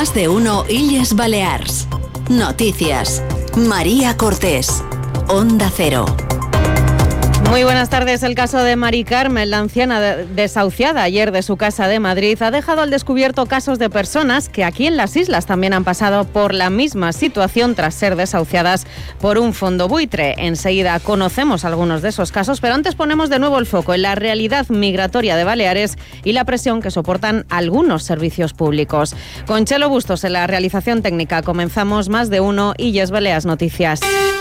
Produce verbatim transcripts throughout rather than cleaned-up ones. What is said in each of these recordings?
Más de uno Illes Balears. Noticias. María Cortés. Onda Cero. Muy buenas tardes. El caso de Mari Carmen, la anciana desahuciada ayer de su casa de Madrid, ha dejado al descubierto casos de personas que aquí en las islas también han pasado por la misma situación tras ser desahuciadas por un fondo buitre. Enseguida conocemos algunos de esos casos, pero antes ponemos de nuevo el foco en la realidad migratoria de Baleares y la presión que soportan algunos servicios públicos. Con Chelo Bustos en la realización técnica comenzamos Más de uno Illes Balears Noticias.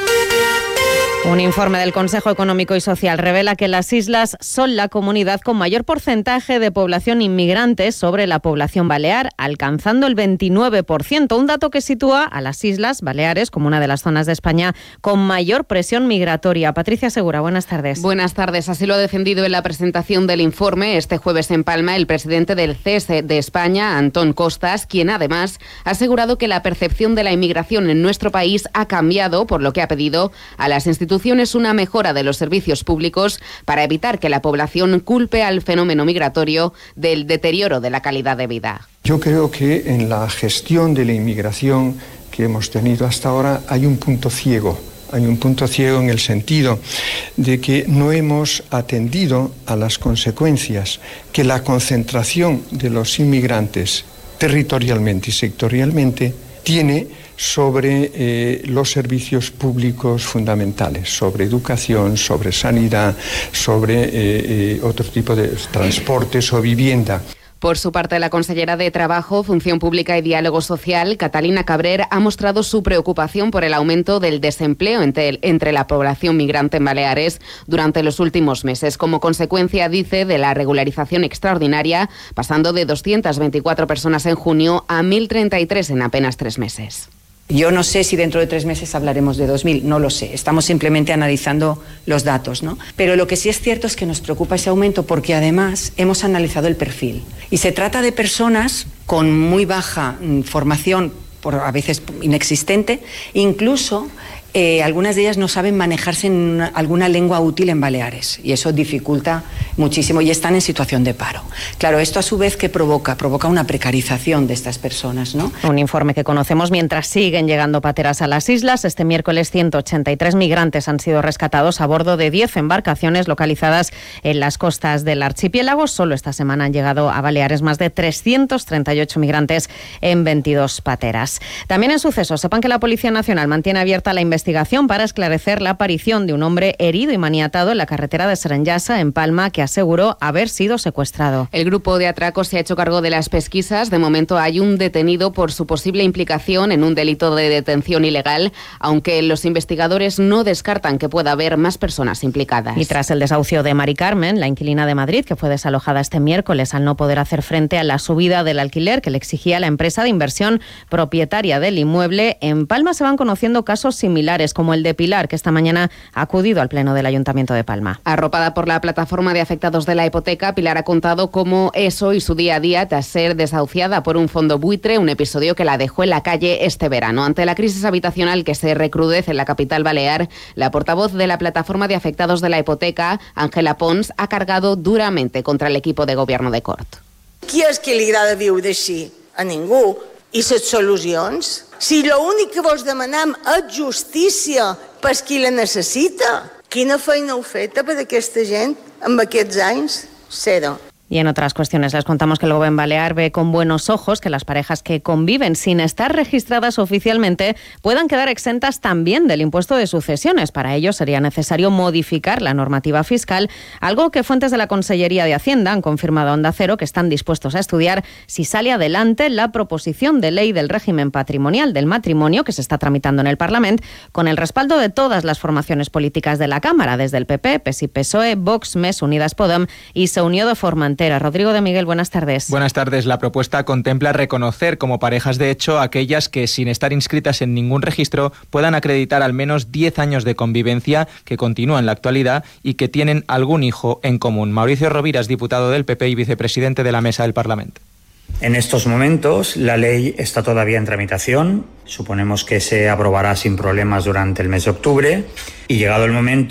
Un informe del Consejo Económico y Social revela que las islas son la comunidad con mayor porcentaje de población inmigrante sobre la población balear, alcanzando el veintinueve por ciento, un dato que sitúa a las Islas Baleares como una de las zonas de España con mayor presión migratoria. Patricia Segura, buenas tardes. Buenas tardes. Así lo ha defendido en la presentación del informe este jueves en Palma el presidente del C E S de España, Antón Costas, quien además ha asegurado que la percepción de la inmigración en nuestro país ha cambiado, por lo que ha pedido a las instituciones una mejora de los servicios públicos para evitar que la población culpe al fenómeno migratorio del deterioro de la calidad de vida. Yo creo que en la gestión de la inmigración que hemos tenido hasta ahora hay un punto ciego. Hay un punto ciego en el sentido de que no hemos atendido a las consecuencias que la concentración de los inmigrantes territorialmente y sectorialmente tiene sobre eh, los servicios públicos fundamentales, sobre educación, sobre sanidad, sobre eh, eh, otro tipo de transportes o vivienda. Por su parte, la consellera de Trabajo, Función Pública y Diálogo Social, Catalina Cabrer, ha mostrado su preocupación por el aumento del desempleo entre, entre la población migrante en Baleares durante los últimos meses, como consecuencia, dice, de la regularización extraordinaria, pasando de doscientas veinticuatro personas en junio a mil treinta y tres en apenas tres meses. Yo no sé si dentro de tres meses hablaremos de dos mil, no lo sé. Estamos simplemente analizando los datos, ¿no? Pero lo que sí es cierto es que nos preocupa ese aumento porque además hemos analizado el perfil. Y se trata de personas con muy baja formación, por a veces inexistente, incluso eh, algunas de ellas no saben manejarse en una, alguna lengua útil en Baleares y eso dificulta muchísimo y están en situación de paro. Claro, esto a su vez ¿qué provoca? Provoca una precarización de estas personas, ¿no? Un informe que conocemos mientras siguen llegando pateras a las islas. Este miércoles ciento ochenta y tres migrantes han sido rescatados a bordo de diez embarcaciones localizadas en las costas del archipiélago. Solo esta semana han llegado a Baleares más de trescientos treinta y ocho migrantes en veintidós pateras. También en sucesos, sepan que la Policía Nacional mantiene abierta la investigación para esclarecer la aparición de un hombre herido y maniatado en la carretera de Seranyassa, en Palma, que aseguró haber sido secuestrado. El grupo de atracos se ha hecho cargo de las pesquisas. De momento hay un detenido por su posible implicación en un delito de detención ilegal, aunque los investigadores no descartan que pueda haber más personas implicadas. Y tras el desahucio de Mari Carmen, la inquilina de Madrid, que fue desalojada este miércoles al no poder hacer frente a la subida del alquiler que le exigía la empresa de inversión propietaria del inmueble, en Palma se van conociendo casos similares, como el de Pilar, que esta mañana ha acudido al pleno del Ayuntamiento de Palma. Arropada por la plataforma de afectados de la hipoteca, Pilar ha contado cómo eso y su día a día tras ser desahuciada por un fondo buitre, un episodio que la dejó en la calle este verano. Ante la crisis habitacional que se recrudece en la capital balear, la portavoz de la plataforma de afectados de la hipoteca, Ángela Pons, ha cargado duramente contra el equipo de gobierno de Cort. Qui és que li agrada viure així? A ningú. I les solucions? Si l'únic que vos demanem és justícia per qui la necessita, quina feina heu feta per aquesta gent amb aquests anys? Zero. Y en otras cuestiones les contamos que el Gobierno balear ve con buenos ojos que las parejas que conviven sin estar registradas oficialmente puedan quedar exentas también del impuesto de sucesiones. Para ello sería necesario modificar la normativa fiscal, algo que fuentes de la Consellería de Hacienda han confirmado a Onda Cero que están dispuestos a estudiar si sale adelante la proposición de ley del régimen patrimonial del matrimonio que se está tramitando en el Parlamento con el respaldo de todas las formaciones políticas de la Cámara, desde el P P, P S I, P S O E, Vox, M E S, Unidas Podem y Se Unió de Formentera. Rodrigo de Miguel, buenas tardes. Buenas tardes. La propuesta contempla reconocer como parejas de hecho aquellas que, sin estar inscritas en ningún registro, puedan acreditar al menos diez años de convivencia que continúa en la actualidad y que tienen algún hijo en común. Mauricio Rovira es diputado del P P y vicepresidente de la Mesa del Parlamento. En estos momentos la ley está todavía en tramitación, suponemos que se aprobará sin problemas durante el mes de octubre y llegado el momento